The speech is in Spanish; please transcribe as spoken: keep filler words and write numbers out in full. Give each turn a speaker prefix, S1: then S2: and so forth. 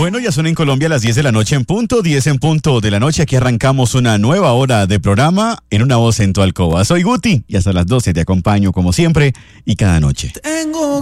S1: Bueno, ya son en Colombia las diez de la noche en punto, diez en punto de la noche. Aquí arrancamos una nueva hora de programa en Una Voz en tu Alcoba. Soy Guti y hasta las doce te acompaño como siempre y cada noche.
S2: Tengo